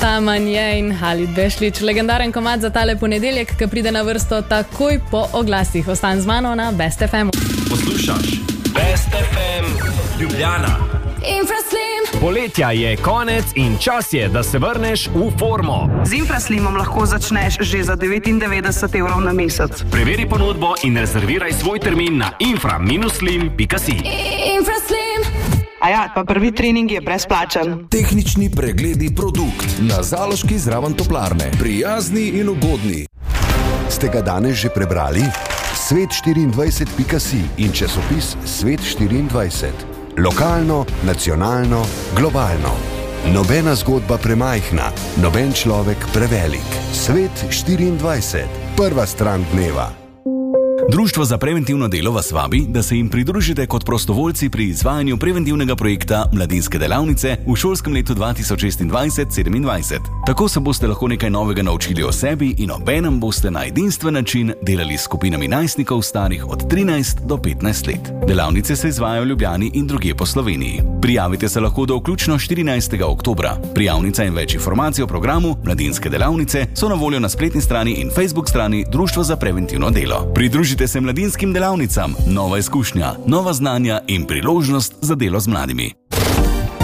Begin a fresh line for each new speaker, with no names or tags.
Taman je in Halid Bešlič. Legendaren komad za tale ponedeljek, ki pride na vrsto takoj po oglasih. Ostan z mano na Best FM.
Poslušaš Best FM Ljubljana.
Infraslim.
Poletja je konec in čas je, da se vrneš v formo.
Z Infraslimom lahko začneš že za 99 € na mesec.
Preveri ponudbo in rezerviraj svoj termin na infra-slim.si.
Infraslim.
Pa prvi trening je brezplačen.
Tehnični pregledi produkt na Zaloški zraven toplarne. Prijazni in ugodni.
Ste ga danes že prebrali? Svet24.si in časopis Svet24. Lokalno, nacionalno, globalno. Nobena zgodba premajhna, noben človek prevelik. Svet24. Prva stran dneva.
Društvo za preventivno delo vas vabi, da se jim pridružite kot prostovoljci pri izvajanju preventivnega projekta Mladinske delavnice v šolskem letu 2026-27. Tako se boste lahko nekaj novega naučili o sebi in obenem boste na edinstven način delali s skupinami najstnikov starih od 13 do 15 let. Delavnice se izvajajo v Ljubljani in drugje po Sloveniji. Prijavite se lahko do vključno 14. oktobra. Prijavnica in več informacij o programu Mladinske delavnice so na voljo na spletni strani in Facebook strani Društva za preventivno delo. Pridružite se mladinskim delavnicam, nova izkušnja, nova znanja in priložnost za delo z mladimi.